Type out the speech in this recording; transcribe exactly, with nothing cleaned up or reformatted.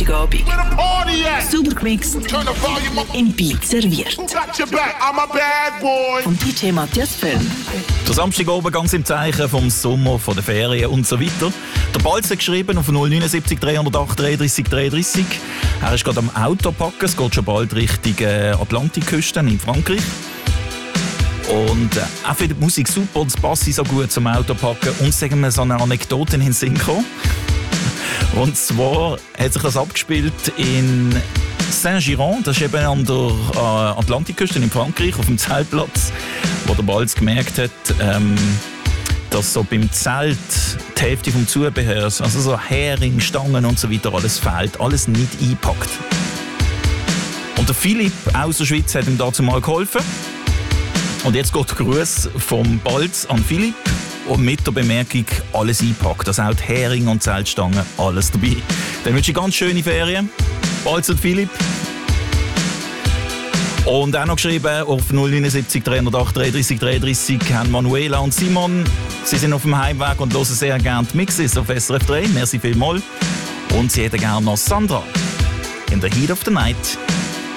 Freitagabend. Super gemixt, im Beat serviert. Vom D J Matthias Film. Der Samstag oben ganz im Zeichen vom Sommer, von der Ferien und so weiter. Der Balz hat geschrieben auf null neun sieben drei null acht dreiunddreißig dreiunddreißig. Er ist gerade am Auto packen, es geht schon bald Richtung äh, Atlantikküste in Frankreich. Und äh, auch für die Musik super, das passt so gut zum Autopacken. Und sagen wir so eine Anekdote in den Sinn gekommen. Und zwar hat sich das abgespielt in Saint-Giron, das ist eben an der äh, Atlantikküste in Frankreich, auf dem Zeltplatz, wo der Balz gemerkt hat, ähm, dass so beim Zelt die Hälfte vom Zubehörs, also so Hering, Stangen und so weiter, alles fehlt, alles nicht eingepackt. Und der Philipp aus der Schweiz hat ihm dazu mal geholfen. Und jetzt geht der Gruß vom Balz an Philipp und mit der Bemerkung, alles einpackt. Also auch die Hering und Zeltstangen, alles dabei. Dann wünsche ich ganz schöne Ferien. Balz und Philipp. Und auch noch geschrieben auf null neun sieben drei null acht dreiunddreißig dreiunddreißig haben Manuela und Simon. Sie sind auf dem Heimweg und hören sehr gerne die Mixes auf S R F drei. Merci vielmals. Und sie hätten gerne noch Sandra in the Heat of the Night.